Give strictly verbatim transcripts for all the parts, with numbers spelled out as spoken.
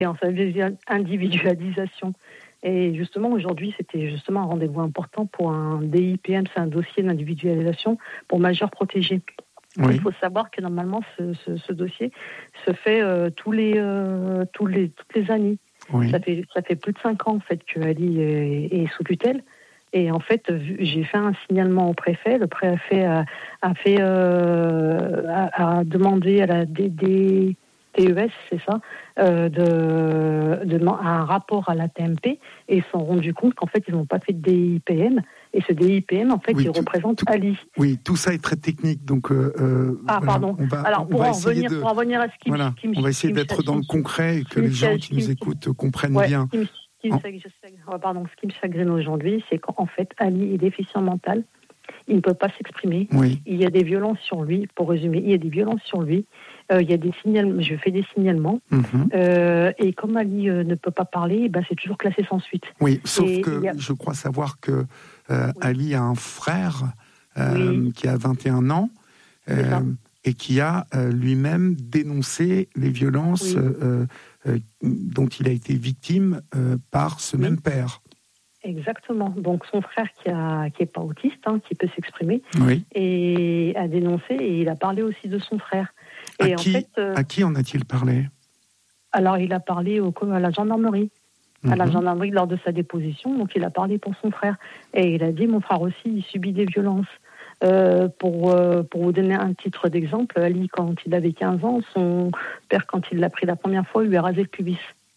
et en sa individualisation. Et justement, aujourd'hui, c'était justement un rendez-vous important pour un D I P M, c'est un dossier d'individualisation pour majeurs protégés. Oui. Il faut savoir que normalement, ce, ce, ce dossier se fait euh, tous les, euh, tous les, toutes les années. Oui. Ça fait, ça fait plus de cinq ans en fait, que Ali est, est sous tutelle. Et en fait, j'ai fait un signalement au préfet. Le préfet a, a fait, euh, a, a demandé à la D D T E S, c'est ça, euh, de, de un rapport à la T M P, et ils se sont rendus compte qu'en fait, ils n'ont pas fait de D I P M. Et ce D I P M, en fait, oui, il tout, représente tout, Ali. Oui, tout ça est très technique, donc. Euh, ah, voilà, pardon. On va, Alors, on pour, va en revenir, de, pour en revenir à ce qui, voilà, qui me on va essayer d'être qui dans le concret et que les gens qui nous écoutent comprennent ouais, bien. Qui me, qui me, oh, pardon, ce qui me chagrine aujourd'hui, c'est qu'en fait, Ali est déficient mental. Il ne peut pas s'exprimer. Oui. Il y a des violences sur lui. Pour résumer, il y a des violences sur lui. Euh, il y a des signalements. Je fais des signalements. Mm-hmm. Euh, et comme Ali euh, ne peut pas parler, ben, c'est toujours classé sans suite. Oui, sauf et que a... je crois savoir que euh, oui. Ali a un frère euh, oui. qui a vingt et un ans euh, et qui a euh, lui-même dénoncé les violences oui. euh, euh, dont il a été victime euh, par ce oui. même père. Exactement. Donc son frère qui a qui est pas autiste, hein, qui peut s'exprimer, oui. et a dénoncé, et il a parlé aussi de son frère. À et qui, en fait, euh, à qui en a-t-il parlé? Alors il a parlé au, à la gendarmerie, mm-hmm. à la gendarmerie lors de sa déposition. Donc il a parlé pour son frère et il a dit mon frère aussi il subit des violences. Euh, pour euh, pour vous donner un titre d'exemple, Ali quand il avait quinze ans, son père quand il l'a pris la première fois lui a rasé le pubis.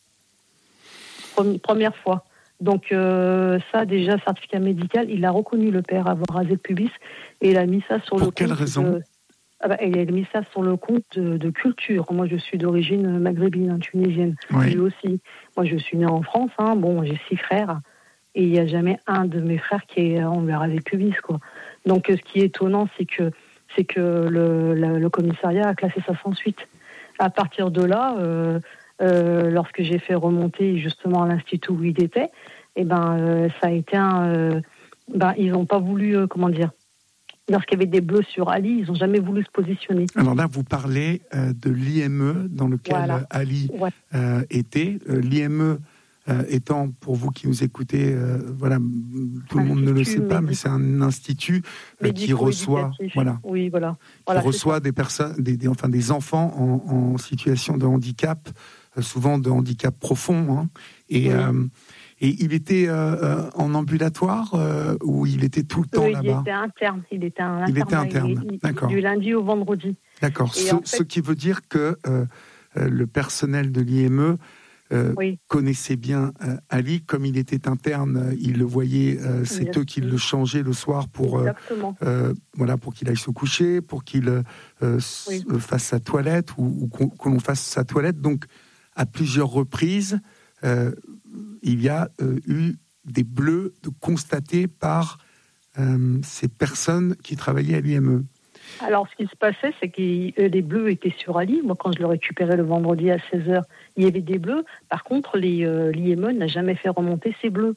Première fois. Donc euh, ça, déjà, certificat médical, il a reconnu le père avoir rasé le pubis et il a mis ça sur Pour le compte. Pour quelle raison de, ah bah, il a mis ça sur le compte de, de culture. Moi, je suis d'origine maghrébine, hein, tunisienne. Oui. Lui aussi. Moi, je suis née en France. Hein, bon, j'ai six frères et il n'y a jamais un de mes frères qui est on lui a rasé le pubis, quoi. Donc, ce qui est étonnant, c'est que c'est que le, le, le commissariat a classé ça sans suite. À partir de là. Euh, Euh, lorsque j'ai fait remonter justement à l'institut où il était, et ben euh, ça a été un, euh, ben ils n'ont pas voulu, euh, comment dire, lorsqu'il y avait des bleus sur Ali, ils n'ont jamais voulu se positionner. Alors là, vous parlez euh, de l'I M E dans lequel voilà. Ali ouais. euh, était. Euh, L'I M E euh, étant, pour vous qui nous écoutez, euh, voilà, tout le monde ne le sait pas, mais c'est un institut euh, qui reçoit, voilà, oui, voilà. qui voilà, reçoit des personnes, des, des, enfin des enfants en, en situation de handicap. Souvent de handicap profond, hein. et, oui. euh, et il était euh, en ambulatoire euh, ou il était tout le temps oui, là-bas? Il était interne. Il était, un il était interne. Il, D'accord. Du lundi au vendredi. D'accord. Ce, en fait... ce qui veut dire que euh, le personnel de l'I M E euh, oui. connaissait bien euh, Ali, comme il était interne, il le voyait. Euh, c'est Exactement. eux qui le changeaient le soir pour euh, euh, voilà pour qu'il aille se coucher, pour qu'il euh, oui. fasse sa toilette ou, ou qu'on, que l'on fasse sa toilette. Donc à plusieurs reprises, euh, il y a euh, eu des bleus de constatés par euh, ces personnes qui travaillaient à l'I M E. Alors, ce qui se passait, c'est que les bleus étaient sur Ali. Moi, quand je le récupérais le vendredi à seize heures, il y avait des bleus. Par contre, les, euh, l'I M E n'a jamais fait remonter ces bleus.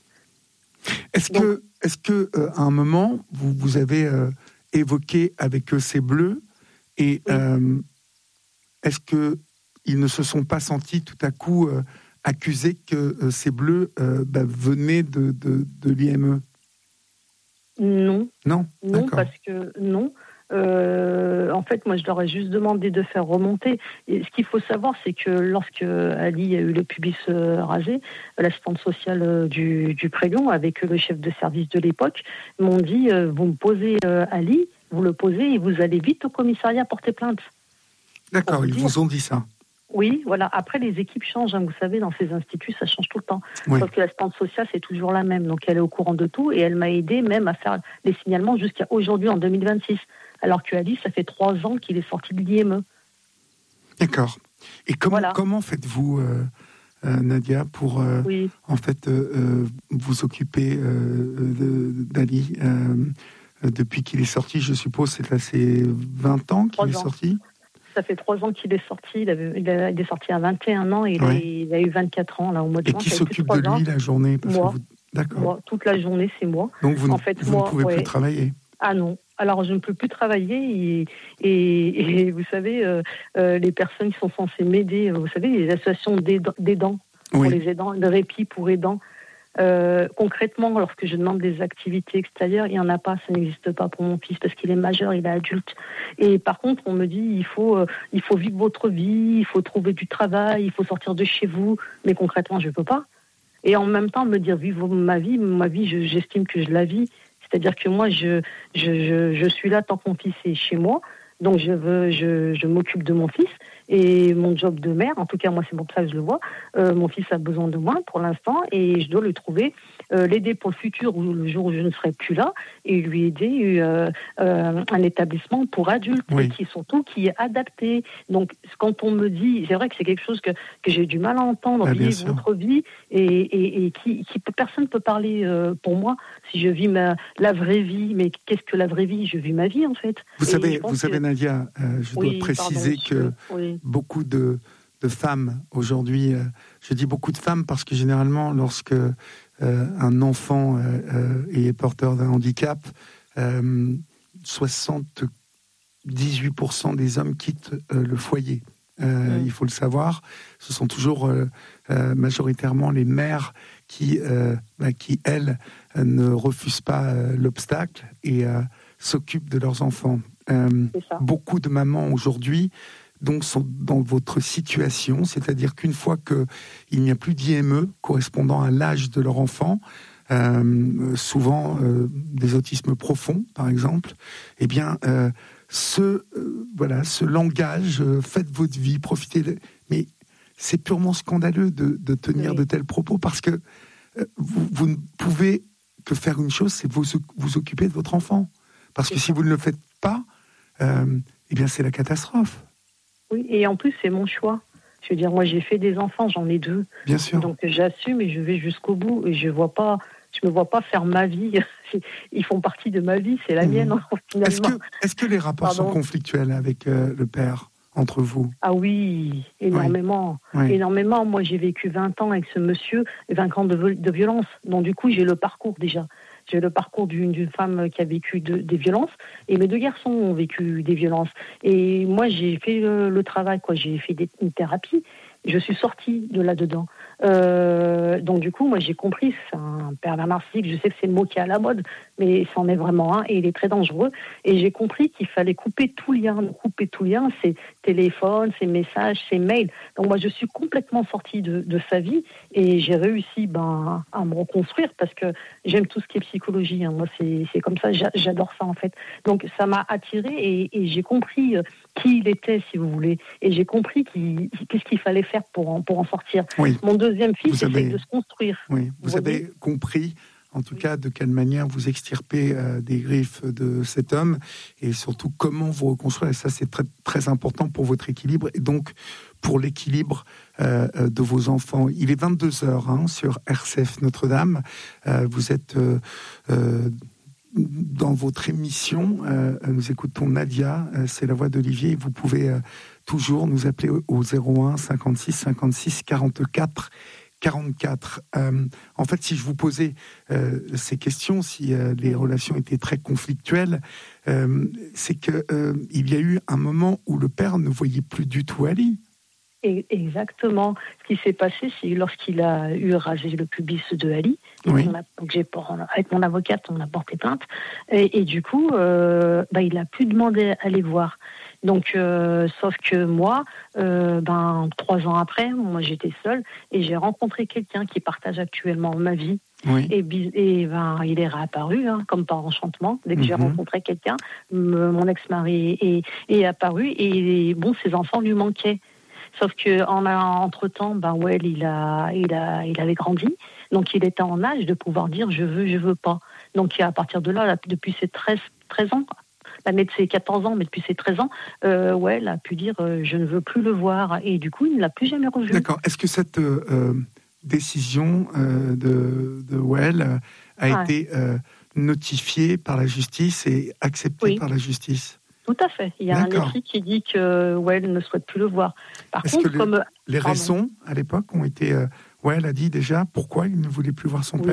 Est-ce Donc, que, est-ce que euh, à un moment, vous, vous avez euh, évoqué avec eux ces bleus et oui. euh, est-ce que ils ne se sont pas sentis tout à coup euh, accusés que euh, ces bleus euh, bah, venaient de, de, de l'I M E? Non. Non, non d'accord. parce que non. Euh, en fait, moi, je leur ai juste demandé de faire remonter. Et ce qu'il faut savoir, c'est que lorsque Ali a eu le pubis euh, rasé, l'assistante sociale euh, du, du Prélion, avec le chef de service de l'époque, m'ont dit euh, vous me posez euh, Ali, vous le posez et vous allez vite au commissariat porter plainte. D'accord, ils vous ont dit ça. Oui, voilà. Après, les équipes changent. Hein. Vous savez, dans ces instituts, ça change tout le temps. Oui. Sauf que l'assistante sociale, c'est toujours la même. Donc, elle est au courant de tout et elle m'a aidé même à faire les signalements jusqu'à aujourd'hui, en deux mille vingt-six. Alors que Ali, ça fait trois ans qu'il est sorti de l'I M E. D'accord. Et comment, voilà. comment faites-vous, euh, euh, Nadia, pour euh, oui. en fait euh, euh, vous occuper euh, de, d'Ali euh, depuis qu'il est sorti? Je suppose c'est là, c'est vingt ans qu'il est ans. sorti. Ça fait trois ans qu'il est sorti. Il, avait, il, a, il est sorti à vingt et un ans et il, oui. a, il a eu vingt-quatre ans là, au mois de et juin. Et qui s'occupe de lui ans. La journée parce moi. que vous... D'accord. Moi, toute la journée, c'est moi. Donc vous, en fait, vous moi, ne pouvez ouais. plus travailler? Ah non. Alors, je ne peux plus travailler et, et, et vous savez, euh, euh, les personnes qui sont censées m'aider, vous savez, les associations d'aidants, pour oui. les aidants, de répit pour aidants, euh, concrètement, lorsque je demande des activités extérieures, il n'y en a pas, ça n'existe pas pour mon fils parce qu'il est majeur, il est adulte. Et par contre, on me dit, il faut, euh, il faut vivre votre vie, il faut trouver du travail, il faut sortir de chez vous, mais concrètement, je ne peux pas. Et en même temps, me dire vivre ma vie, ma vie, je, j'estime que je la vis. C'est-à-dire que moi, je, je, je, je suis là tant que mon fils est chez moi. Donc, je, veux, je, je m'occupe de mon fils. Et mon job de mère, en tout cas, moi, c'est pour ça que je le vois. Euh, mon fils a besoin de moi pour l'instant et je dois le trouver, euh, l'aider pour le futur, ou le jour où je ne serai plus là, et lui aider euh, euh, un établissement pour adultes, oui. et qui surtout qui est adapté. Donc, quand on me dit, c'est vrai que c'est quelque chose que, que j'ai du mal à entendre, ah, vivre votre vie, et, et, et qui, qui personne ne peut parler euh, pour moi si je vis ma, la vraie vie. Mais qu'est-ce que la vraie vie? Je vis ma vie, en fait. Vous et savez, vous savez, que... Nadia, euh, je oui, dois préciser pardon, que oui. beaucoup de, de femmes aujourd'hui, euh, je dis beaucoup de femmes parce que généralement, lorsque euh, un enfant euh, euh, est porteur d'un handicap, euh, soixante-dix-huit pour cent des hommes quittent euh, le foyer. Euh, mmh. Il faut le savoir, ce sont toujours euh, euh, majoritairement les mères qui, euh, bah, qui elles, euh, ne refusent pas euh, l'obstacle et euh, s'occupent de leurs enfants. Euh, beaucoup de mamans aujourd'hui donc, sont dans votre situation, c'est-à-dire qu'une fois qu'il n'y a plus d'I M E correspondant à l'âge de leur enfant, euh, souvent euh, des autismes profonds par exemple, eh bien... Euh, Ce, euh, voilà, ce langage, euh, faites votre vie, profitez de... Mais c'est purement scandaleux de, de tenir oui. de tels propos parce que euh, vous, vous ne pouvez que faire une chose, c'est vous vous occuper de votre enfant. Parce c'est que ça. Si vous ne le faites pas, euh, eh bien c'est la catastrophe. Oui, et en plus c'est mon choix. Je veux dire, moi j'ai fait des enfants, j'en ai deux. Bien sûr. Donc j'assume et je vais jusqu'au bout et je vois pas... Je ne me vois pas faire ma vie. Ils font partie de ma vie, c'est la mmh. mienne, finalement. Est-ce que, est-ce que les rapports Pardon. sont conflictuels avec euh, le père, entre vous? Ah oui, énormément. Oui. Oui. Énormément. Moi, j'ai vécu vingt ans avec ce monsieur, vingt ans de, de violence. Donc, du coup, j'ai le parcours déjà. J'ai le parcours d'une, d'une femme qui a vécu de, des violences. Et mes deux garçons ont vécu des violences. Et moi, j'ai fait le, le travail, quoi. J'ai fait des, une thérapie. Je suis sortie de là-dedans. Euh, donc du coup, moi j'ai compris, c'est un pervers narcissique, je sais que c'est le mot qui est à la mode, mais c'en est vraiment un et il est très dangereux. Et j'ai compris qu'il fallait couper tout lien, couper tout lien, ses téléphones, ses messages, ses mails. Donc moi je suis complètement sortie de, de sa vie et j'ai réussi ben, à me reconstruire parce que j'aime tout ce qui est psychologie. Hein. Moi c'est, c'est comme ça, j'adore ça en fait. Donc ça m'a attirée et, et j'ai compris qui il était, si vous voulez, et j'ai compris qui, qu'est-ce qu'il fallait faire pour en, pour en sortir. Oui. Mon deuxième fils essaie de se construire. Oui, vous, vous avez compris, en tout oui. cas, de quelle manière vous extirpez euh, des griffes de cet homme, et surtout comment vous reconstruire. Et ça, c'est très, très important pour votre équilibre, et donc pour l'équilibre euh, de vos enfants. Il est vingt-deux heures hein, sur R C F Notre-Dame. Euh, vous êtes... Euh, euh, dans votre émission, euh, nous écoutons Nadia, euh, c'est la voix d'Olivier. Vous pouvez euh, toujours nous appeler au zéro un cinquante-six cinquante-six quarante-quatre quarante-quatre. Euh, en fait, si je vous posais euh, ces questions, si euh, les relations étaient très conflictuelles, euh, c'est que euh, il y a eu un moment où le père ne voyait plus du tout Ali. Exactement. Ce qui s'est passé, c'est lorsqu'il a eu rasé le pubis de Ali. Oui. On a, donc j'ai, avec mon avocate, on a porté plainte. Et, et du coup, euh, bah, il n'a plus demandé à les voir. Donc, euh, sauf que moi, euh, ben, trois ans après, moi j'étais seule et j'ai rencontré quelqu'un qui partage actuellement ma vie. Oui. Et, et ben, il est réapparu, hein, comme par enchantement. Dès que mm-hmm. j'ai rencontré quelqu'un, me, mon ex-mari est, est apparu et bon, ses enfants lui manquaient. Sauf que en entre-temps, ben ouais, il a, il a, il avait grandi, donc il était en âge de pouvoir dire je veux, je veux pas. Donc à partir de là, là depuis ses treize, treize ans, l'année de ses quatorze ans, mais depuis ses treize ans, euh, ouais, il a pu dire euh, je ne veux plus le voir et du coup il ne l'a plus jamais revu. D'accord. Est-ce que cette euh, décision euh, de, de Well euh, a ouais. été euh, notifiée par la justice et acceptée oui. par la justice? Tout à fait. Il y a D'accord. un écrit qui dit que Well ne souhaite plus le voir. Par Est-ce contre, que les, comme les raisons à l'époque ont été, euh, Well a dit déjà pourquoi il ne voulait plus voir son oui. père.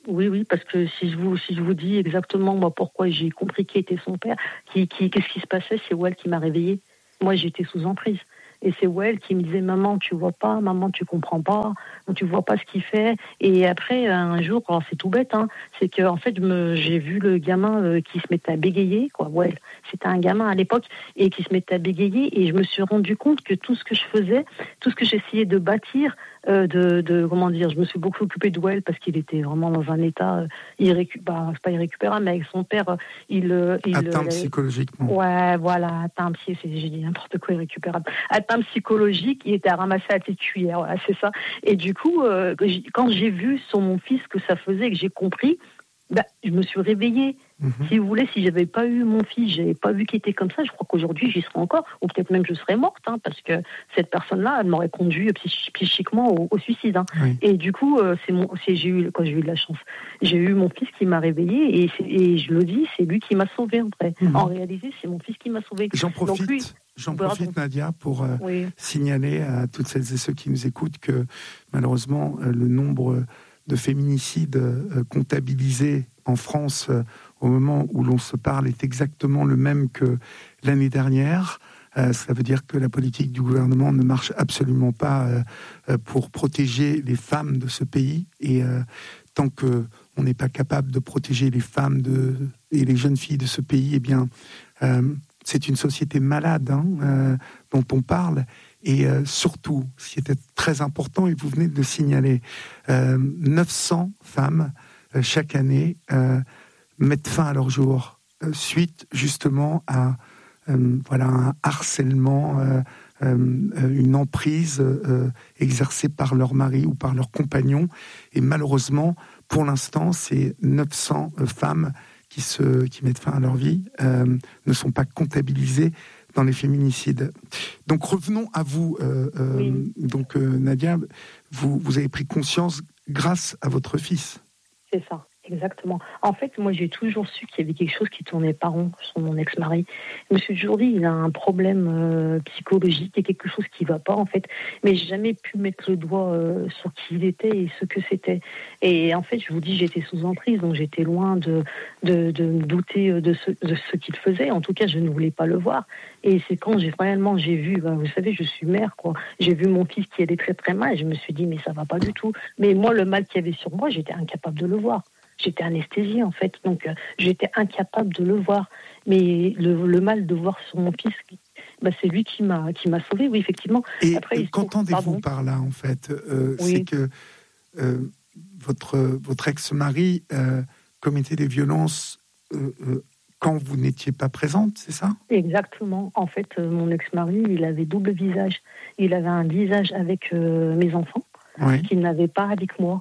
Oui, oui, parce que si je vous, si je vous dis exactement moi pourquoi j'ai compris qui était son père, qui, qui, qu'est-ce qui se passait, c'est Well qui m'a réveillée. Moi, j'étais sous emprise. Et c'est Well qui me disait, maman, tu vois pas, maman, tu comprends pas, tu vois pas ce qu'il fait. Et après, un jour, alors c'est tout bête, hein, c'est que en fait, je me, j'ai vu le gamin euh, qui se mettait à bégayer, quoi. Well, c'était un gamin à l'époque et qui se mettait à bégayer. Et je me suis rendu compte que tout ce que je faisais, tout ce que j'essayais de bâtir, euh, de, de, comment dire, je me suis beaucoup occupée de Well parce qu'il était vraiment dans un état euh, irrécu- bah, c'est pas irrécupérable, mais avec son père, euh, il, euh, il atteint euh, psychologiquement. Ouais, voilà, atteint psy, c'est, j'ai dit n'importe quoi, irrécupérable. Atteint psychologique, il était à ramasser à tes cuillères, voilà, c'est ça. Et du coup, euh, quand j'ai vu sur mon fils que ça faisait, que j'ai compris, bah, je me suis réveillée. Mm-hmm. Si vous voulez, si j'avais pas eu mon fils, j'avais pas vu qu'il était comme ça, je crois qu'aujourd'hui j'y serais encore, ou peut-être même je serais morte, hein, parce que cette personne-là, elle m'aurait conduit psych- psychiquement au, au suicide. Hein. Oui. Et du coup, euh, c'est mon, c'est, j'ai eu, quand j'ai eu de la chance, j'ai eu mon fils qui m'a réveillée, et, c'est, et je le dis, c'est lui qui m'a sauvée en vrai. Mm-hmm. En réalité, c'est mon fils qui m'a sauvée. J'en profite. Donc, lui, J'en profite, Nadia, pour euh, oui. signaler à toutes celles et ceux qui nous écoutent que malheureusement, euh, le nombre de féminicides euh, comptabilisés en France euh, au moment où l'on se parle est exactement le même que l'année dernière. Euh, ça veut dire que la politique du gouvernement ne marche absolument pas euh, pour protéger les femmes de ce pays. Et euh, tant qu'on n'est pas capable de protéger les femmes de, et les jeunes filles de ce pays, eh bien... Euh, c'est une société malade hein, euh, dont on parle. Et euh, surtout, ce qui était très important, et vous venez de le signaler, euh, neuf cents femmes, euh, chaque année, euh, mettent fin à leur jour, euh, suite justement à euh, voilà, un harcèlement, euh, euh, une emprise euh, exercée par leur mari ou par leur compagnon. Et malheureusement, pour l'instant, ces neuf cents femmes qui, se, qui mettent fin à leur vie, euh, ne sont pas comptabilisés dans les féminicides. Donc revenons à vous, euh, euh, oui. donc euh, Nadia, vous, vous avez pris conscience grâce à votre fils. C'est ça. Exactement. En fait, moi, j'ai toujours su qu'il y avait quelque chose qui tournait pas rond sur mon ex-mari. Je me suis toujours dit, il a un problème euh, psychologique, il y a quelque chose qui va pas, en fait. Mais j'ai jamais pu mettre le doigt euh, sur qui il était et ce que c'était. Et en fait, je vous dis, j'étais sous emprise, donc j'étais loin de, de, de me douter de ce, de ce qu'il faisait. En tout cas, je ne voulais pas le voir. Et c'est quand j'ai réellement, j'ai vu, ben, vous savez, je suis mère, quoi. J'ai vu mon fils qui allait très très mal et je me suis dit, mais ça va pas du tout. Mais moi, le mal qu'il y avait sur moi, j'étais incapable de le voir. J'étais anesthésiée, en fait, donc euh, j'étais incapable de le voir. Mais le, le mal de voir sur mon fils, bah, c'est lui qui m'a, qui m'a sauvée, oui, effectivement. Et Après, qu'entendez-vous par là, en fait euh, oui. C'est que euh, votre, votre ex-mari euh, commettait des violences euh, euh, quand vous n'étiez pas présente, c'est ça ? Exactement. En fait, euh, mon ex-mari, il avait double visage. Il avait un visage avec euh, mes enfants, oui. qu'il n'avait pas avec moi.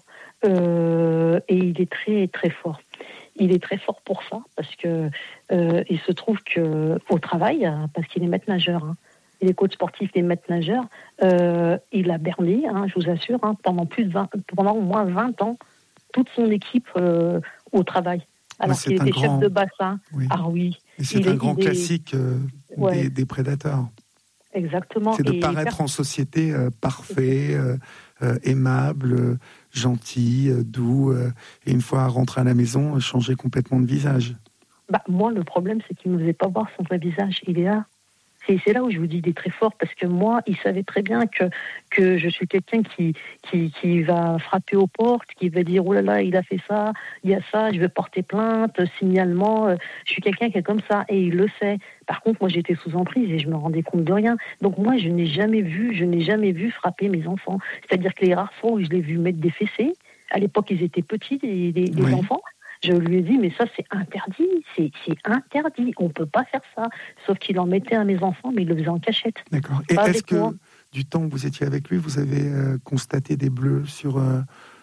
Euh, et il est très très fort. Il est très fort pour ça parce que euh, il se trouve que au travail, parce qu'il est maître nageur, hein, il est coach sportif, il est maître nageur. Euh, il a berné, hein, je vous assure, hein, pendant plus de vingt, pendant au moins vingt ans, toute son équipe euh, au travail. Alors qu'il était grand... chef de bassin. Oui. Ah oui. Et c'est il un est, grand classique est... euh, ouais. des, des prédateurs. Exactement. C'est de et paraître per... en société euh, parfait, euh, euh, aimable, euh, gentil, euh, doux, euh, et une fois rentré à la maison, euh, changer complètement de visage. Bah, moi, le problème, c'est qu'il ne nous faisait pas voir son vrai visage. Il est là. C'est, c'est là où je vous dis il est très fort, parce que moi, il savait très bien que, que je suis quelqu'un qui, qui, qui va frapper aux portes, qui va dire « Oh là là, il a fait ça, il y a ça, je vais porter plainte, signalement. » Je suis quelqu'un qui est comme ça, et il le sait. Par contre, moi, j'étais sous emprise et je me rendais compte de rien. Donc moi, je n'ai jamais vu, je n'ai jamais vu frapper mes enfants. C'est-à-dire que les rares fois où je l'ai vu mettre des fessées, à l'époque, ils étaient petits, les, les, les oui. enfants. Je lui ai dit, mais ça, c'est interdit, c'est, c'est interdit, on ne peut pas faire ça. Sauf qu'il en mettait à mes enfants, mais il le faisait en cachette. D'accord. Et pas est-ce que, moi. Du temps où vous étiez avec lui, vous avez euh, constaté des bleus sur euh,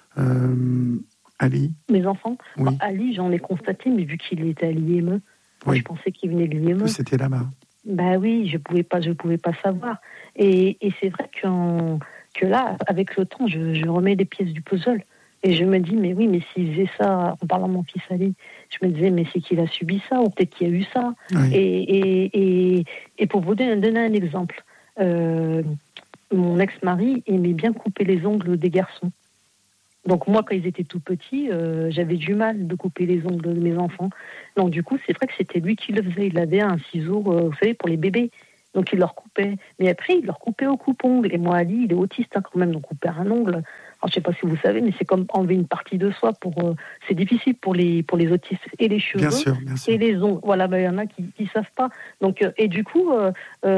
euh, Ali ? Mes enfants ? Oui. Bon, Ali, j'en ai constaté, mais vu qu'il était à l'I M E, moi, oui. je pensais qu'il venait de l'I M E. C'était là-bas. Ben oui, je ne pouvais pas, je pouvais pas savoir. Et, et c'est vrai qu'en, que là, avec le temps, je, je remets les pièces du puzzle. Et je me dis, mais oui, mais s'il faisait ça, en parlant de mon fils Ali, je me disais, mais c'est qu'il a subi ça, ou peut-être qu'il y a eu ça. Oui. Et, et, et, et pour vous donner, donner un exemple, euh, mon ex-mari aimait bien couper les ongles des garçons. Donc moi, quand ils étaient tout petits, euh, j'avais du mal de couper les ongles de mes enfants. Donc du coup, c'est vrai que c'était lui qui le faisait. Il avait un ciseau, euh, vous savez, pour les bébés. Donc il leur coupait. Mais après, il leur coupait au coupe-ongle. Et moi, Ali, il est autiste hein, quand même, donc couper un ongle. Alors, je ne sais pas si vous savez, mais c'est comme enlever une partie de soi. Pour, euh, c'est difficile pour les, pour les autistes. Et les cheveux, bien sûr, bien sûr. et les ongles. Voilà, il ben, y en a qui ne savent pas. Donc, euh, et du coup, euh,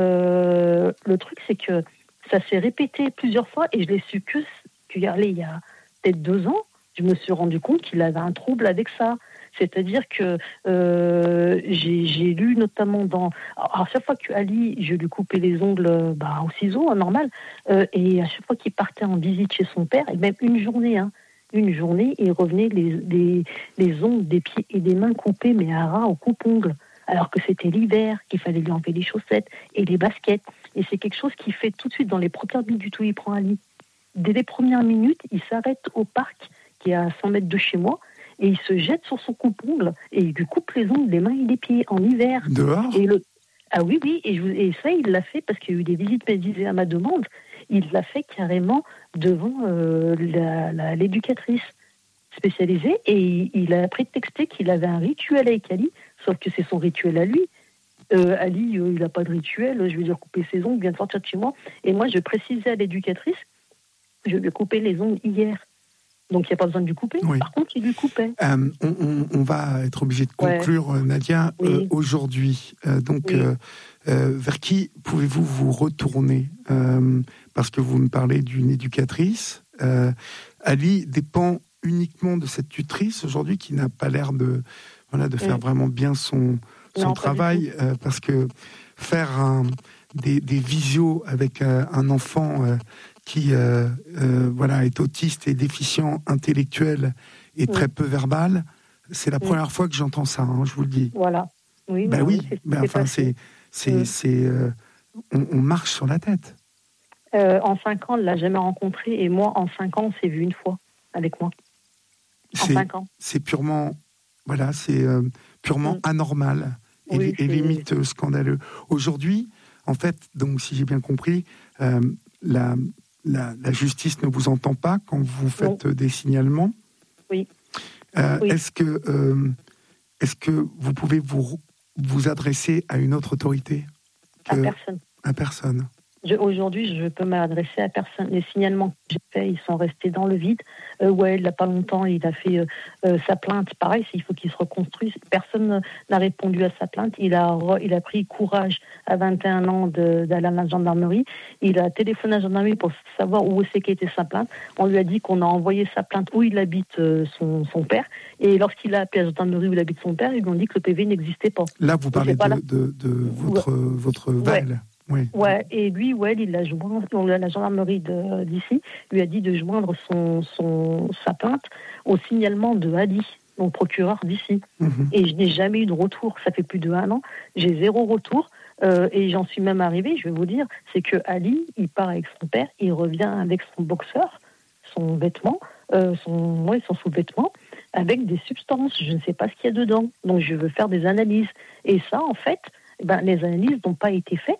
euh, le truc, c'est que ça s'est répété plusieurs fois. Et je l'ai su que, que allez, il y a peut-être deux ans, je me suis rendu compte qu'il avait un trouble avec ça. C'est-à-dire que euh, j'ai, j'ai lu notamment dans... Alors, à chaque fois que Ali, je lui coupais les ongles bah, au ciseau, hein, normal, euh, et à chaque fois qu'il partait en visite chez son père, et même une journée, hein, une journée, il revenait les, les, les ongles des pieds et des mains coupés, mais à ras au coupe-ongles, alors que c'était l'hiver, qu'il fallait lui enlever les chaussettes et les baskets. Et c'est quelque chose qu'il fait tout de suite dans les premières minutes du tout, il prend Ali. Dès les premières minutes, il s'arrête au parc, qui est à cent mètres de chez moi, et il se jette sur son coupe-ongle, et il lui coupe les ongles, les mains et les pieds, en hiver. Dehors ? Et le... Ah oui, oui, et, je... et ça, il l'a fait parce qu'il y a eu des visites médicales à ma demande. Il l'a fait carrément devant euh, la, la, l'éducatrice spécialisée, et il, il a prétexté qu'il avait un rituel avec Ali, sauf que c'est son rituel à lui. Euh, Ali, euh, il n'a pas de rituel, je veux dire couper ses ongles, vient de sortir de chez moi. Et moi, je précisais à l'éducatrice, je lui ai coupé les ongles hier. Donc, il n'y a pas besoin de lui couper. Oui. Par contre, il lui coupait. Euh, on, on, on va être obligé de conclure, ouais. Nadia. Oui. Euh, aujourd'hui, euh, donc, oui. euh, euh, vers qui pouvez-vous vous retourner euh, parce que vous me parlez d'une éducatrice. Euh, Ali dépend uniquement de cette tutrice aujourd'hui qui n'a pas l'air de, voilà, de faire oui. vraiment bien son, son non, travail. Euh, parce que faire un, des, des visios avec euh, un enfant... Euh, qui euh, euh, voilà, est autiste et déficient intellectuel et oui. très peu verbal, c'est la oui. première fois que j'entends ça, hein, je vous le dis. Voilà. Oui, ben oui, c'est, ben c'est enfin, c'est, c'est, oui. c'est, euh, on, on marche sur la tête. Euh, en cinq ans, elle ne l'a jamais rencontré, et moi, en cinq ans, on s'est vu une fois avec moi. En c'est, cinq ans. C'est purement, voilà, c'est euh, purement mm. anormal et, oui, et limite euh, scandaleux. Aujourd'hui, en fait, donc si j'ai bien compris, euh, la La, la justice ne vous entend pas quand vous faites non. des signalements. Oui. Euh, oui. Est-ce que, euh, est-ce que vous pouvez vous, vous adresser à une autre autorité que... À personne. À personne. Je, aujourd'hui, je peux m'adresser à personne. Les signalements que j'ai faits, ils sont restés dans le vide. Euh, ouais, il n'y a pas longtemps, il a fait euh, sa plainte. Pareil, il faut qu'il se reconstruise. Personne n'a répondu à sa plainte. Il a, il a pris courage à vingt et un ans de, d'aller à la gendarmerie. Il a téléphoné à la gendarmerie pour savoir où c'est qu'était sa plainte. On lui a dit qu'on a envoyé sa plainte où il habite euh, son, son père. Et lorsqu'il a appelé la gendarmerie où il habite son père, ils lui ont dit que le P V n'existait pas. Là, vous parlez de, de, de votre, ouais. votre Val. Ouais. Oui. Ouais, et lui, ouais, il a joint, la gendarmerie de, d'ici lui a dit de joindre son, son, sa plainte au signalement de Ali, mon procureur d'ici. Mm-hmm. Et je n'ai jamais eu de retour. Ça fait plus de un an. J'ai zéro retour. Euh, et j'en suis même arrivée, je vais vous dire, c'est que Ali, il part avec son père, il revient avec son boxeur, son vêtement, euh, son, ouais, son sous-vêtement, avec des substances. Je ne sais pas ce qu'il y a dedans. Donc, je veux faire des analyses. Et ça, en fait, ben, les analyses n'ont pas été faites.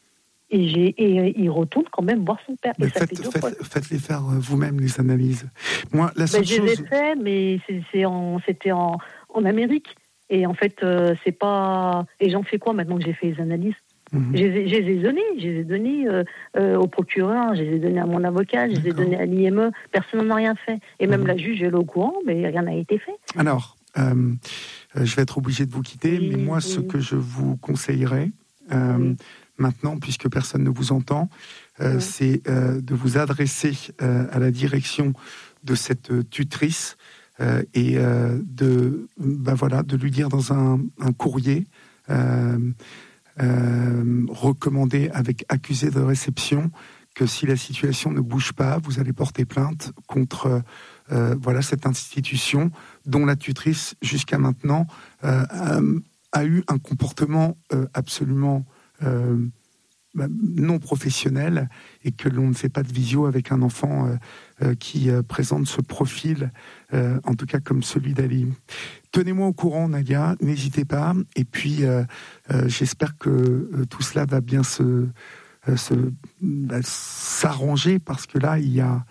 Et, j'ai, et il retourne quand même voir son père. Mais et ça faites, fait faites, faites-les faire vous-même, les analyses. Moi, la seule ben, je chose... les ai fait, mais c'est, c'est en, c'était en, en Amérique. Et en fait, euh, c'est pas... Et j'en fais quoi maintenant que j'ai fait les analyses ? Mm-hmm. Je, les, je les ai données. Je les ai données euh, euh, au procureur, je les ai données à mon avocat, je les ai données à l'I M E. Personne n'en a rien fait. Et même mm-hmm. la juge, elle est au courant, mais rien n'a été fait. Alors, euh, je vais être obligé de vous quitter, oui, mais moi, oui. ce que je vous conseillerais... Euh, oui. Maintenant, puisque personne ne vous entend, euh, oui. c'est euh, de vous adresser euh, à la direction de cette euh, tutrice euh, et euh, de, ben voilà, de lui dire dans un, un courrier euh, euh, recommandé avec accusé de réception que si la situation ne bouge pas, vous allez porter plainte contre euh, voilà, cette institution dont la tutrice, jusqu'à maintenant, euh, a, a eu un comportement euh, absolument... Euh, non professionnel et que l'on ne fait pas de visio avec un enfant euh, euh, qui euh, présente ce profil, euh, en tout cas comme celui d'Ali. Tenez-moi au courant, Nadia, n'hésitez pas. Et puis, euh, euh, j'espère que euh, tout cela va bien se, euh, se, bah, s'arranger parce que là, il y a,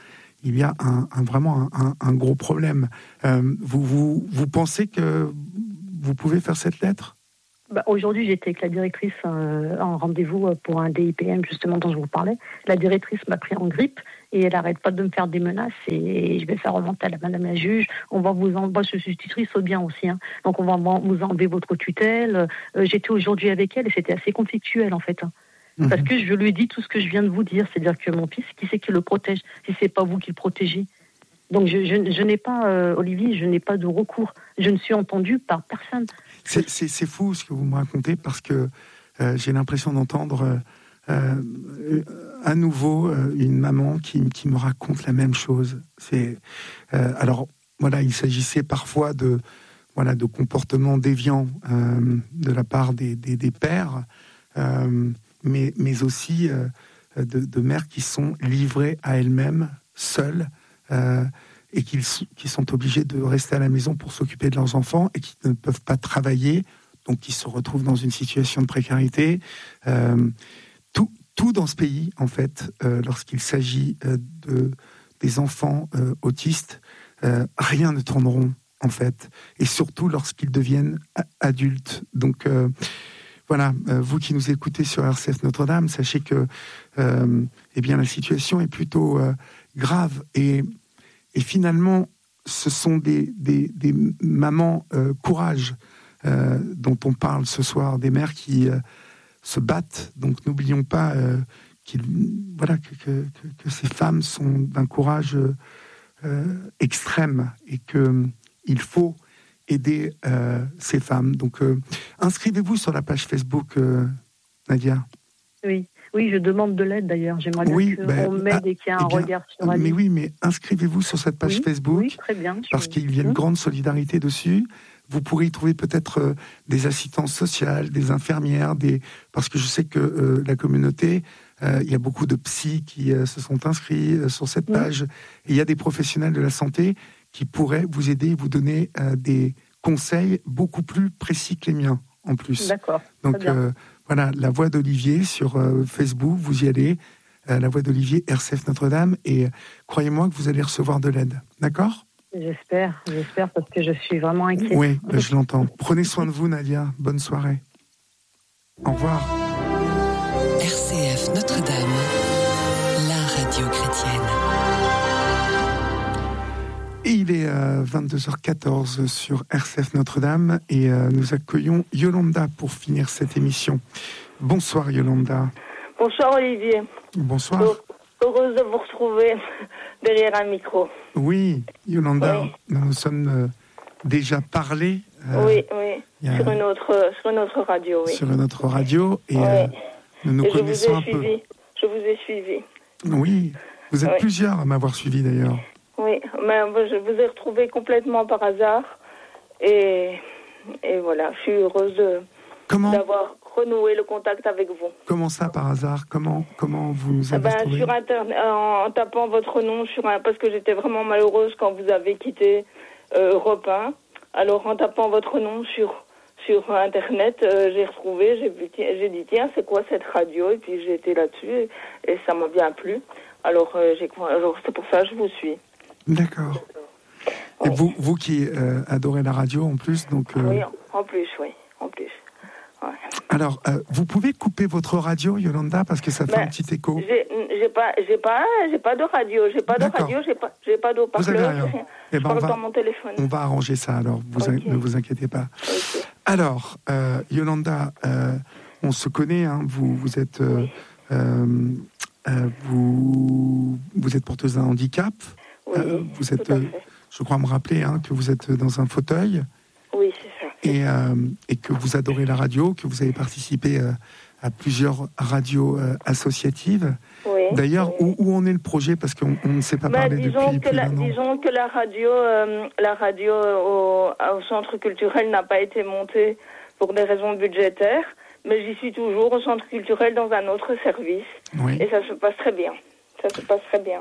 il y a un, un, vraiment un, un, un gros problème. Euh, vous, vous, vous pensez que vous pouvez faire cette lettre ? Bah, aujourd'hui, j'étais avec la directrice euh, en rendez-vous pour un D I P M, justement, dont je vous parlais. La directrice m'a pris en grippe et elle n'arrête pas de me faire des menaces et je vais faire remonter à la madame la juge. On va vous en... Moi, je suis tutrice au bien aussi, hein. Donc on va vous enlever votre tutelle. Euh, j'étais aujourd'hui avec elle et c'était assez conflictuel, en fait. Hein. Mmh. Parce que je lui ai dit tout ce que je viens de vous dire. C'est-à-dire que mon fils, qui c'est qui le protège si c'est pas vous qui le protégez ? Donc je, je, je n'ai pas, euh, Olivier, je n'ai pas de recours. Je ne suis entendue par personne. C'est, c'est, c'est fou ce que vous me racontez parce que euh, j'ai l'impression d'entendre euh, euh, à nouveau euh, une maman qui, qui me raconte la même chose. C'est, euh, alors voilà, il s'agissait parfois de, voilà, de comportements déviants euh, de la part des, des, des pères, euh, mais, mais aussi euh, de, de mères qui sont livrées à elles-mêmes, seules, euh, et qu'ils qui sont obligés de rester à la maison pour s'occuper de leurs enfants et qui ne peuvent pas travailler, donc qui se retrouvent dans une situation de précarité. Euh, tout, tout dans ce pays, en fait, euh, lorsqu'il s'agit euh, de, des enfants euh, autistes, euh, rien ne tourne rond, en fait, et surtout lorsqu'ils deviennent a- adultes. Donc, euh, voilà, euh, vous qui nous écoutez sur R C F Notre-Dame, sachez que euh, eh bien, la situation est plutôt euh, grave et Et finalement, ce sont des, des, des mamans euh, courage euh, dont on parle ce soir, des mères qui euh, se battent. Donc n'oublions pas euh, qu'il, voilà, que, que, que ces femmes sont d'un courage euh, extrême et qu'il faut aider euh, ces femmes. Donc euh, inscrivez-vous sur la page Facebook, euh, Nadia. Oui. Oui, je demande de l'aide d'ailleurs. J'aimerais bien oui, qu'on ben, m'aide et qu'il y ait un eh bien, regard sur Ali. Mais oui, mais inscrivez-vous sur cette page oui, Facebook, oui, très bien, parce qu'il y a une grande solidarité dessus. Vous pourrez y trouver peut-être euh, des assistantes sociales, des infirmières, des... parce que je sais que euh, la communauté, euh, il y a beaucoup de psys qui euh, se sont inscrits euh, sur cette page. Oui. Et il y a des professionnels de la santé qui pourraient vous aider, vous donner euh, des conseils beaucoup plus précis que les miens, en plus. D'accord. Donc, euh, voilà, la voix d'Olivier sur euh, Facebook, vous y allez, euh, la voix d'Olivier, R C F Notre-Dame, et euh, croyez-moi que vous allez recevoir de l'aide, d'accord ? J'espère, j'espère, parce que je suis vraiment inquiète. Oui, je l'entends. Prenez soin de vous, Nadia. Bonne soirée. Au revoir. R C F Notre-Dame, la radio chrétienne. Et il est euh, vingt-deux heures quatorze sur R C F Notre-Dame et euh, nous accueillons Yolanda pour finir cette émission. Bonsoir Yolanda. Bonsoir Olivier. Bonsoir. Heureuse de vous retrouver derrière un micro. Oui, Yolanda, oui. nous nous sommes euh, déjà parlé. Euh, oui, oui, a... sur, une autre, sur une autre radio. Oui. Sur une autre radio et oui. euh, nous nous et connaissons je vous ai un suivi. peu. Je vous ai suivi. Oui, vous êtes oui. plusieurs à m'avoir suivi d'ailleurs. Oui, mais je vous ai retrouvé complètement par hasard et, et voilà, je suis heureuse de, d'avoir renoué le contact avec vous. Comment ça par hasard ? Comment comment vous nous avez ben, trouvé ? Sur internet, en, en tapant votre nom sur un, parce que j'étais vraiment malheureuse quand vous avez quitté euh, Europe un. Alors en tapant votre nom sur sur internet, euh, j'ai retrouvé, j'ai vu, j'ai dit tiens c'est quoi cette radio ? Et puis j'ai été là-dessus et, et ça m'a bien plu. Alors euh, j'ai alors c'est pour ça que je vous suis. D'accord. Et oui. vous, vous qui euh, adorez la radio en plus, donc. Euh... Oui, en plus, oui, en plus. Ouais. Alors, euh, vous pouvez couper votre radio, Yolanda, parce que ça fait ben, un petit écho. J'ai, j'ai pas, j'ai pas, j'ai pas de radio, j'ai pas D'accord. de radio, j'ai pas, j'ai pas d'eau-parleur. Vous avez rien. rien. Eh ben, je parle on va, dans mon téléphone. On va arranger ça. Alors, vous okay. a, ne vous inquiétez pas. Okay. Alors, euh, Yolanda, euh, on se connaît. Hein, vous, vous êtes, euh, oui. euh, vous, vous êtes porteuse d'un handicap. Oui, euh, vous êtes, euh, je crois me rappeler hein, que vous êtes dans un fauteuil. Oui, c'est ça. Et, euh, et que vous adorez la radio, que vous avez participé euh, à plusieurs radios euh, associatives. Oui. D'ailleurs, oui. où, où en est le projet ? Parce qu'on ne s'est pas bah, parlé disons depuis que plus la, d'un an. Disons que la radio, euh, la radio au, au centre culturel n'a pas été montée pour des raisons budgétaires, mais j'y suis toujours au centre culturel dans un autre service. Oui. Et ça se passe très bien. Ça se passe très bien.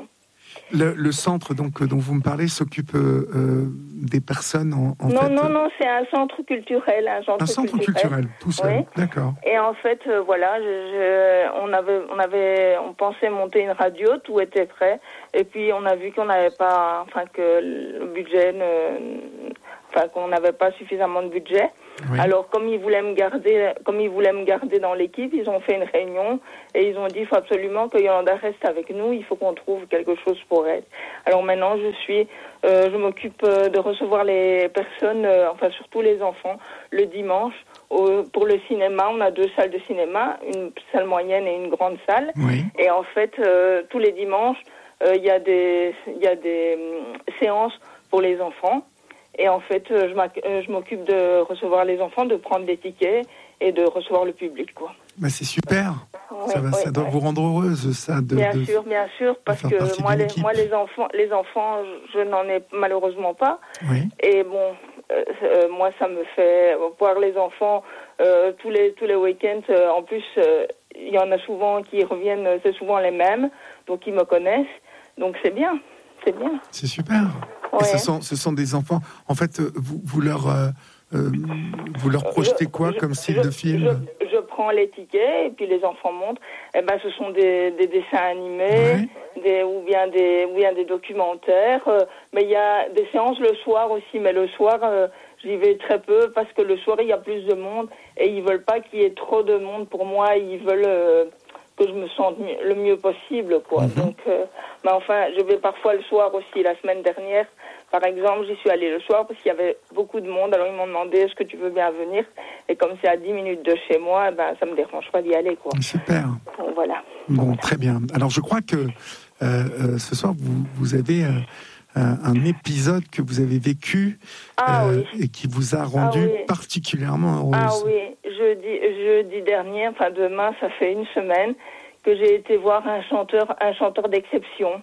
Le, le centre donc dont vous me parlez s'occupe euh, euh, des personnes en, en non, fait. Non, non, non, c'est un centre culturel, un centre, un centre culturel, culturel tout seul. Oui. D'accord. Et en fait, euh, voilà, je, je, on avait, on avait, on pensait monter une radio, tout était prêt, et puis on a vu qu'on n'avait pas, enfin que le budget, ne, enfin qu'on n'avait pas suffisamment de budget. Oui. Alors, comme ils voulaient me garder, comme ils voulaient me garder dans l'équipe, ils ont fait une réunion et ils ont dit il faut absolument que Yolanda reste avec nous. Il faut qu'on trouve quelque chose pour elle. Alors maintenant, je suis, euh, je m'occupe de recevoir les personnes, euh, enfin surtout les enfants, le dimanche. Au, pour le cinéma, on a deux salles de cinéma, une salle moyenne et une grande salle. Oui. Et en fait, euh, tous les dimanches, il euh, y a des, il y a des euh, séances pour les enfants. Et en fait, je m'occupe de recevoir les enfants, de prendre des tickets et de recevoir le public, quoi. Bah c'est super. Ouais, ça va, ouais, ça doit ouais. vous rendre heureuse, ça. De, bien de, sûr, bien sûr, parce que moi les, moi, les enfants, les enfants, je n'en ai malheureusement pas. Oui. Et bon, euh, moi, ça me fait voir les enfants euh, tous les tous les week-ends. Euh, en plus, euh, il y en a souvent qui reviennent, c'est souvent les mêmes, donc ils me connaissent. Donc c'est bien, c'est bien. C'est super. Ouais. Et ce sont, ce sont des enfants. En fait, vous, vous leur, euh, euh, vous leur projetez quoi je, comme style je, de film? je, je prends les tickets et puis les enfants montrent. Eh ben, ce sont des, des dessins animés, ouais. des, ou bien des, ou bien des documentaires. Euh, mais il y a des séances le soir aussi. Mais le soir, euh, j'y vais très peu parce que le soir il y a plus de monde et ils veulent pas qu'il y ait trop de monde pour moi. Ils veulent euh, que je me sente le mieux possible, quoi. Mm-hmm. Donc, euh, mais enfin, je vais parfois le soir aussi. La semaine dernière, par exemple, j'y suis allée le soir parce qu'il y avait beaucoup de monde. Alors ils m'ont demandé est-ce que tu veux bien venir. Et comme c'est à dix minutes de chez moi, ben ça me dérange pas d'y aller, quoi. Super. Donc, voilà. Bon, voilà. Très bien. Alors je crois que euh, euh, ce soir vous vous avez euh, un, un épisode que vous avez vécu ah, euh, oui. et qui vous a rendu ah, oui. particulièrement heureuse. Ah oui, jeudi, jeudi dernier, enfin demain, ça fait une semaine que j'ai été voir un chanteur, un chanteur d'exception.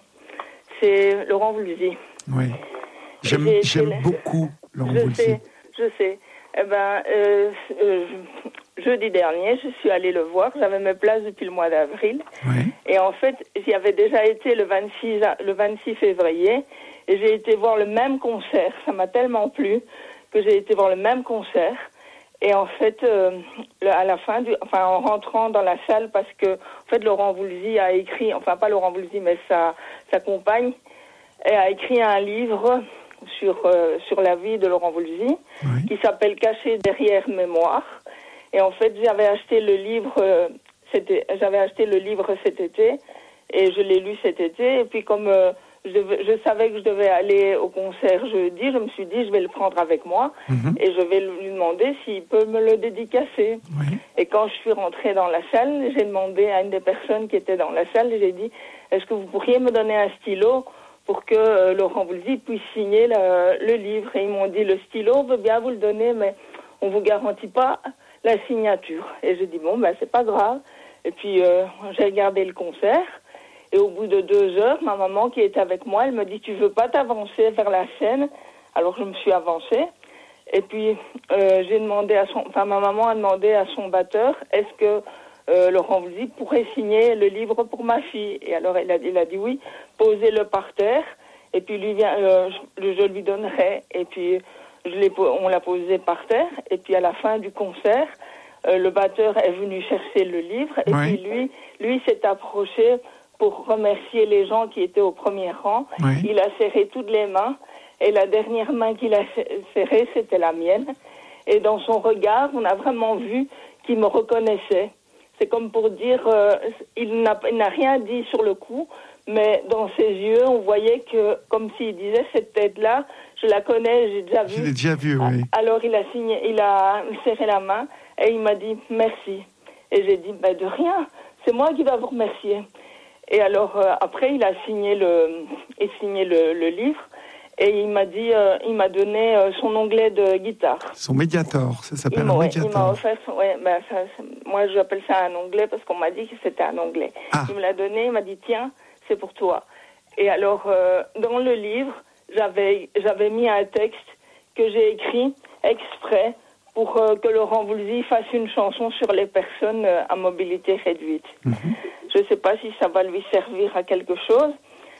C'est Laurent Voulzy. Oui. J'aime, j'aime beaucoup Laurent je Voulzy. sais, je sais. Eh ben, euh, euh, jeudi dernier, je suis allée le voir. J'avais mes places depuis le mois d'avril. Oui. Et en fait, j'y avais déjà été le vingt-six, le vingt-six février. Et j'ai été voir le même concert. Ça m'a tellement plu que j'ai été voir le même concert. Et en fait, euh, à la fin, du, enfin en rentrant dans la salle, parce que en fait Laurent Voulzy a écrit, enfin pas Laurent Voulzy, mais sa sa compagne, elle a écrit un livre sur euh, sur la vie de Laurent Voulzy, oui. qui s'appelle Caché derrière mémoire. Et en fait, j'avais acheté le livre, euh, c'était, j'avais acheté le livre cet été, et je l'ai lu cet été. Et puis comme euh, Je, devais, je savais que je devais aller au concert jeudi. Je me suis dit, je vais le prendre avec moi mmh. et je vais lui demander s'il peut me le dédicacer. Oui. Et quand je suis rentrée dans la salle, j'ai demandé à une des personnes qui était dans la salle, j'ai dit, est-ce que vous pourriez me donner un stylo pour que euh, Laurent Voulzy puisse signer le, le livre? Et ils m'ont dit, le stylo, on veut bien vous le donner, mais on ne vous garantit pas la signature. Et j'ai dit, bon, ben c'est pas grave. Et puis, euh, j'ai regardé le concert. Et au bout de deux heures, ma maman qui était avec moi, elle me dit, tu veux pas t'avancer vers la scène? Alors je me suis avancée. Et puis euh, j'ai demandé à son, enfin ma maman a demandé à son batteur, est-ce que euh, Laurent Voulzy pourrait signer le livre pour ma fille? Et alors il a, il a dit oui, posez-le par terre. Et puis lui vient, euh, je, je lui donnerai. Et puis je l'ai, on l'a posé par terre. Et puis à la fin du concert, euh, le batteur est venu chercher le livre. Et oui. puis lui, lui s'est approché pour remercier les gens qui étaient au premier rang. Oui. Il a serré toutes les mains, et la dernière main qu'il a serrée, c'était la mienne. Et dans son regard, on a vraiment vu qu'il me reconnaissait. C'est comme pour dire, euh, il, n'a, il n'a rien dit sur le coup, mais dans ses yeux, on voyait que, comme s'il disait, cette tête-là, je la connais, j'ai déjà vu. Je l'ai déjà vu, oui. Alors il a signé, il a serré la main, et il m'a dit merci. Et j'ai dit, ben de rien, c'est moi qui vais vous remercier. Et alors euh, après il a signé le, il signé le, le livre et il m'a dit, euh, il m'a donné euh, son onglet de guitare. Son médiator, ça s'appelle il un ouais, médiator. Il m'a offert, son, ouais, ben ça, moi j'appelle ça un onglet parce qu'on m'a dit que c'était un onglet. Ah. Il me l'a donné, il m'a dit tiens, c'est pour toi. Et alors euh, dans le livre, j'avais j'avais mis un texte que j'ai écrit exprès pour euh, que Laurent Voulzy fasse une chanson sur les personnes euh, à mobilité réduite. Mm-hmm. Je ne sais pas si ça va lui servir à quelque chose,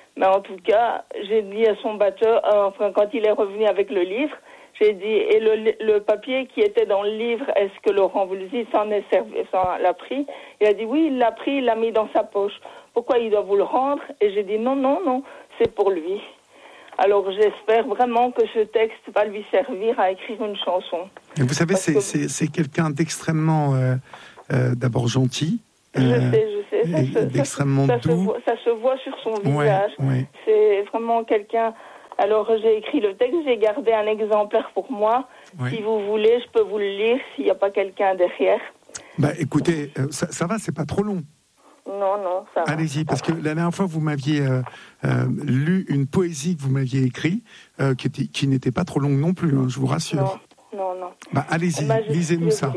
Mais en tout cas, j'ai dit à son batteur, euh, enfin, quand il est revenu avec le livre, j'ai dit, et le, le papier qui était dans le livre, est-ce que Laurent Voulzy s'en est servi, s'en l'a pris? Il a dit, oui, il l'a pris, il l'a mis dans sa poche. Pourquoi il doit vous le rendre? Et j'ai dit, non, non, non, c'est pour lui. Alors j'espère vraiment que ce texte va lui servir à écrire une chanson. Et vous savez, c'est, que... c'est, c'est quelqu'un d'extrêmement, euh, euh, d'abord gentil. Je euh, sais, je sais. Ça, se, d'extrêmement ça, doux. Ça se, voit, ça se voit sur son visage. Ouais, ouais. C'est vraiment quelqu'un... Alors j'ai écrit le texte, j'ai gardé un exemplaire pour moi. Ouais. Si vous voulez, je peux vous le lire s'il n'y a pas quelqu'un derrière. Bah écoutez, euh, ça, ça va, c'est pas trop long. Non, non, ça va. Allez-y, parce que la dernière fois, vous m'aviez euh, euh, lu une poésie que vous m'aviez écrite, euh, qui, était, qui n'était pas trop longue non plus, hein, je vous rassure. Non, non, non. Bah, allez-y, bah, lisez-nous ça.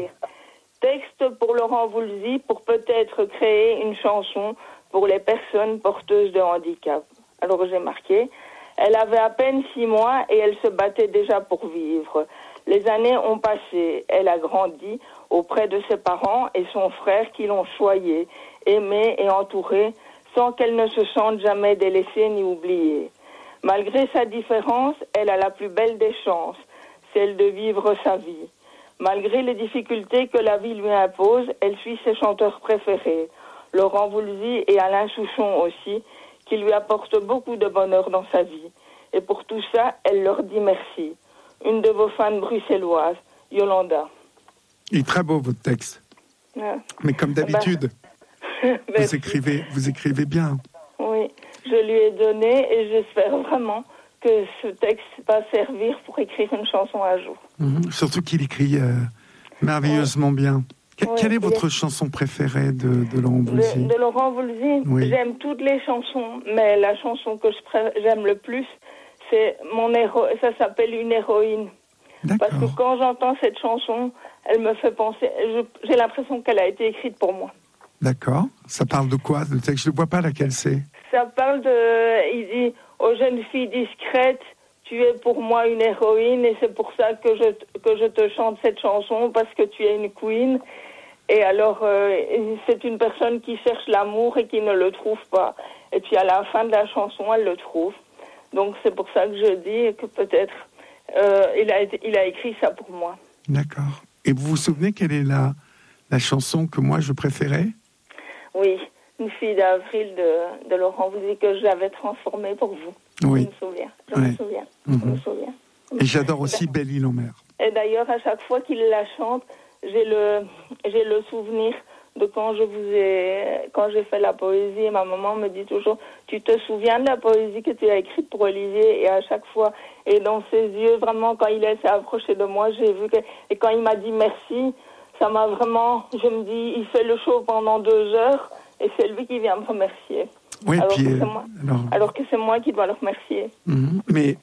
Texte pour Laurent Voulzy pour peut-être créer une chanson pour les personnes porteuses de handicap. Alors j'ai marqué, elle avait à peine six mois et elle se battait déjà pour vivre. Les années ont passé, elle a grandi auprès de ses parents et son frère qui l'ont choyée, aimée et entourée, sans qu'elle ne se sente jamais délaissée ni oubliée. Malgré sa différence, elle a la plus belle des chances, celle de vivre sa vie. Malgré les difficultés que la vie lui impose, elle suit ses chanteurs préférés, Laurent Voulzy et Alain Souchon aussi, qui lui apportent beaucoup de bonheur dans sa vie. Et pour tout ça, elle leur dit merci. Une de vos fans bruxelloises, Yolanda. Il est très beau, votre texte. Ouais. Mais comme d'habitude, ben, vous, écrivez, vous écrivez bien. Oui, je lui ai donné et j'espère vraiment que ce texte va servir pour écrire une chanson un jour. Mmh, surtout qu'il écrit euh, merveilleusement ouais. bien. Que, ouais, quelle est votre est... chanson préférée de, de Laurent Voulzy? de, de Laurent Voulzy, oui. J'aime toutes les chansons, mais la chanson que je pré... j'aime le plus, c'est mon héros. Ça s'appelle Une héroïne. D'accord. Parce que quand j'entends cette chanson, elle me fait penser. Je, j'ai l'impression qu'elle a été écrite pour moi. D'accord. Ça parle de quoi, le texte? Je ne vois pas laquelle c'est. Ça parle de. Il dit aux jeunes filles discrètes, tu es pour moi une héroïne et c'est pour ça que je que je te chante cette chanson parce que tu es une queen. Et alors euh, c'est une personne qui cherche l'amour et qui ne le trouve pas. Et puis à la fin de la chanson, elle le trouve. Donc c'est pour ça que je dis que peut-être euh, il a été, il a écrit ça pour moi. D'accord. Et vous vous souvenez quelle est la la chanson que moi je préférais? Oui, Une fille d'avril de, de Laurent Voulzy que j'avais transformée pour vous. Oui. Je me souviens. Je ouais. me souviens. Mm-hmm. Je me souviens. Et j'adore aussi Belle Île en mer. Et d'ailleurs, à chaque fois qu'il la chante, j'ai le j'ai le souvenir de quand je vous ai quand j'ai fait la poésie. Et ma maman me dit toujours, tu te souviens de la poésie que tu as écrite pour Olivier? Et à chaque fois, et dans ses yeux, vraiment, quand il s'est approché de moi, j'ai vu que et quand il m'a dit merci, ça m'a vraiment. Je me dis, il fait le show pendant deux heures. Et c'est lui qui vient me remercier. Oui, alors, puis, que euh, c'est moi, alors... alors que c'est moi qui dois le remercier. Mmh, mais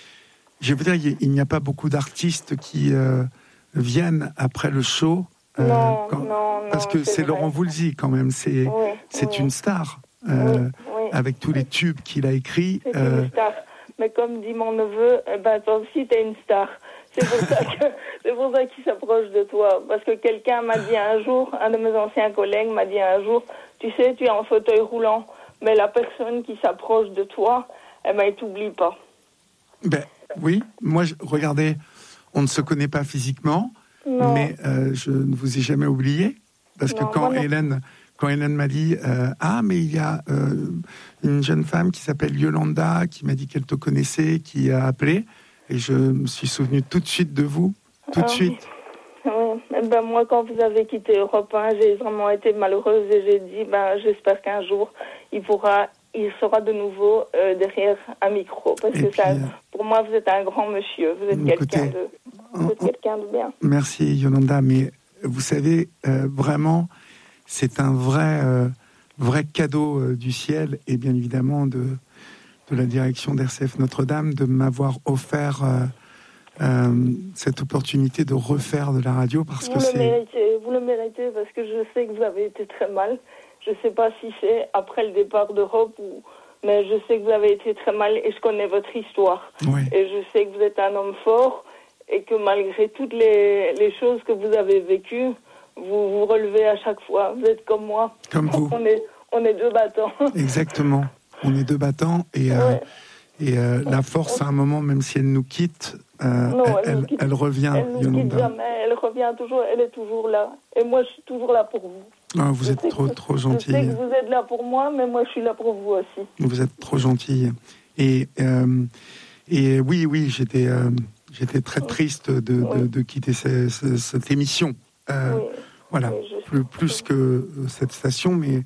je veux dire, il n'y a pas beaucoup d'artistes qui euh, viennent après le show. Euh, non, quand... non, Parce non, que c'est, c'est vrai. Laurent Voulzy quand même. C'est, oui, c'est oui. une star. Euh, oui, oui. Avec tous les tubes qu'il a écrits. C'est euh... une star. Mais comme dit mon neveu, eh ben, toi aussi, t'es une star. C'est pour ça que, c'est pour ça qu'il s'approche de toi. Parce que quelqu'un m'a dit un jour, un de mes anciens collègues m'a dit un jour, tu sais, tu es en fauteuil roulant, mais la personne qui s'approche de toi, eh ben, elle t'oublie pas. Ben, oui, moi, je, regardez, on ne se connaît pas physiquement, non. mais euh, je ne vous ai jamais oublié. Parce non, que quand Hélène, quand Hélène m'a dit, euh, ah, mais il y a euh, une jeune femme qui s'appelle Yolanda, qui m'a dit qu'elle te connaissait, qui a appelé, et je me suis souvenu tout de suite de vous, tout ah, de suite. Oui. Ben, moi, quand vous avez quitté Europe un, j'ai vraiment été malheureuse et j'ai dit, ben, j'espère qu'un jour, il pourra, il sera de nouveau euh, derrière un micro. Parce et que puis, ça, euh, pour moi, vous êtes un grand monsieur, vous êtes écoutez, quelqu'un de, vous êtes on, quelqu'un de bien. Merci Yolanda, mais vous savez, euh, vraiment, c'est un vrai, euh, vrai cadeau euh, du ciel et bien évidemment de, de la direction d'R C F Notre-Dame de m'avoir offert euh, euh, cette opportunité de refaire de la radio parce vous que le c'est... Méritez, vous le méritez parce que je sais que vous avez été très mal. Je ne sais pas si c'est après le départ d'Europe ou... mais je sais que vous avez été très mal et je connais votre histoire. Oui. Et je sais que vous êtes un homme fort et que malgré toutes les, les choses que vous avez vécues, vous vous relevez à chaque fois. Vous êtes comme moi. Comme vous. On est, on est deux battants. Exactement. on est deux battants et, ouais. euh, et euh, la force, à un moment, même si elle nous quitte, euh, non, elle, elle, quitte, elle revient. Elle ne nous quitte jamais, elle revient toujours, elle est toujours là. Et moi, je suis toujours là pour vous. Ah, vous je êtes trop, que, trop gentille. Je sais que vous êtes là pour moi, mais moi, je suis là pour vous aussi. Vous êtes trop gentille. Et, euh, et oui, oui, j'étais, euh, j'étais très triste de, oui. de, de quitter ce, ce, cette émission. Euh, oui. Voilà, oui, plus, plus que cette station, mais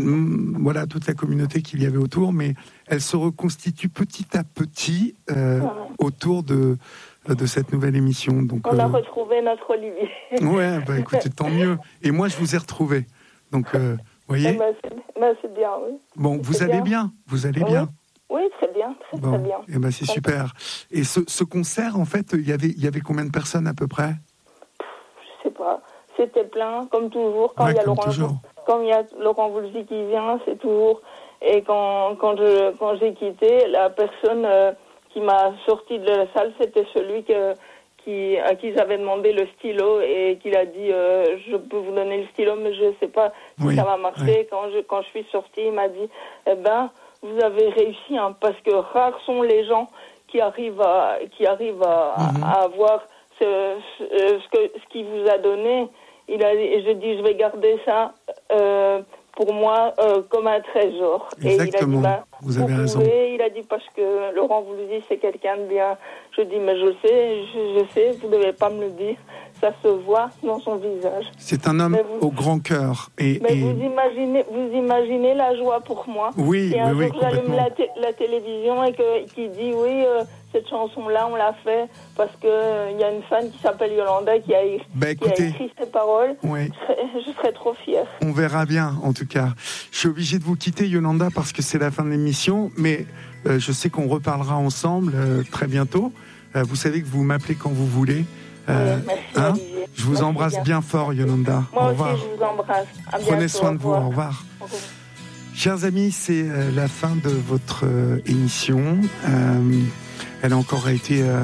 mm, voilà, toute la communauté qu'il y avait autour, mais elle se reconstitue petit à petit euh, ouais. autour de, de cette nouvelle émission. Donc, on euh, a retrouvé notre Olivier. Ouais, bah écoutez, tant mieux. Et moi, je vous ai retrouvé. Donc, vous euh, voyez bah, c'est, bah, c'est bien, oui. Bon, vous c'est allez bien. bien Vous allez bien Oui, très bien, très, bon. très bien. Et ben, c'est très super. Bien. Et ce, ce concert, en fait, il y avait, il y avait combien de personnes à peu près? Je sais pas. C'était plein, comme toujours. Quand, ouais, il y a comme Laurent, toujours. Quand il y a Laurent Voulzy qui vient, c'est toujours... Et quand, quand, je, quand j'ai quitté, la personne euh, qui m'a sorti de la salle, c'était celui que, qui, à qui j'avais demandé le stylo et qu'il a dit euh, « Je peux vous donner le stylo, mais je ne sais pas si oui, ça va marcher. Oui. » Quand je, quand je suis sortie, il m'a dit « Eh ben, vous avez réussi, hein, parce que rares sont les gens qui arrivent à, qui arrivent à, mm-hmm. à avoir ce, ce, ce, que, ce qu'il vous a donné. » Il a, et je dis, je vais garder ça euh, pour moi euh, comme un trésor. Exactement. Et il a dit, bah, vous avez vous raison. Pouvez, il a dit, parce que Laurent vous le dit, c'est quelqu'un de bien. Je dis, mais je sais, je, je sais, vous ne devez pas me le dire. Ça se voit dans son visage. C'est un homme vous, au grand cœur. Et, mais et... Vous, imaginez, vous imaginez la joie pour moi. Oui, et un oui, jour, oui, j'allume la, t- la télévision et que, qui dit, oui, euh, cette chanson-là, on l'a fait parce qu'il euh, y a une fan qui s'appelle Yolanda qui a, bah, écoutez, qui a écrit ces paroles. Oui. Je, serais, je serais trop fière. On verra bien, en tout cas. Je suis obligé de vous quitter, Yolanda, parce que c'est la fin de l'émission, mais euh, je sais qu'on reparlera ensemble euh, très bientôt. Euh, vous savez que vous m'appelez quand vous voulez. Euh, oui, merci, hein Olivier. Je vous merci embrasse bien. bien fort, Yolanda. Moi au aussi, revoir. je vous embrasse. À Prenez bientôt. soin de vous. Au revoir. Au revoir. Chers amis, c'est euh, la fin de votre euh, émission. Euh, elle a encore été euh,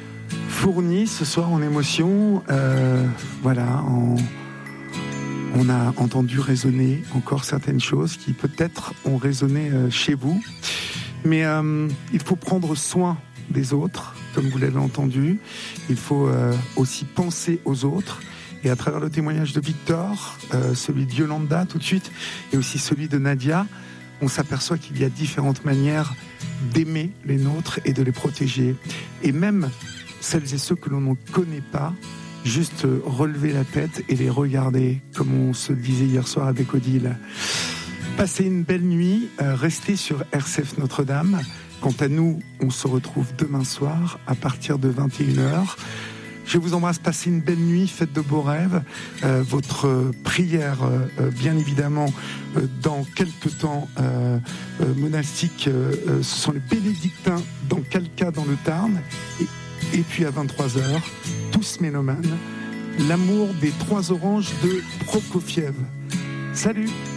fournie ce soir en émotion. Euh, voilà, en, on a entendu résonner encore certaines choses qui peut-être ont résonné euh, chez vous. Mais euh, il faut prendre soin des autres, comme vous l'avez entendu. Il faut euh, aussi penser aux autres. Et à travers le témoignage de Victor, euh, celui de Yolanda tout de suite, et aussi celui de Nadia, on s'aperçoit qu'il y a différentes manières d'aimer les nôtres et de les protéger. Et même celles et ceux que l'on ne connaît pas, juste relever la tête et les regarder, comme on se le disait hier soir avec Odile. Passez une belle nuit, euh, restez sur R C F Notre-Dame. Quant à nous, on se retrouve demain soir à partir de vingt et une heures. Je vous embrasse, passez une belle nuit, faites de beaux rêves. Euh, votre euh, prière, euh, bien évidemment, euh, dans quelques temps euh, euh, monastique, euh, euh, ce sont les bénédictins dans Calca, dans le Tarn. Et, et puis à vingt-trois heures, tous mélomanes, l'amour des trois oranges de Prokofiev. Salut!